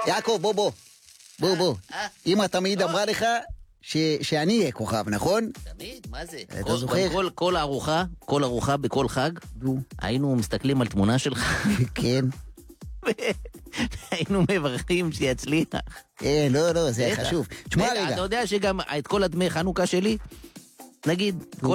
יעקב, בוא. אמא תמיד אמרה לך שאני אהיה כוכב, נכון? תמיד, מה זה? אתה זוכר? כל ארוחה בכל חג, היינו מסתכלים על תמונה שלך, כן. היינו מברכים שיצליח. לא, זה חשוב. תשמע רגע. אתה יודע שגם את כל הדמי חנוכה שלי, נגיד, כל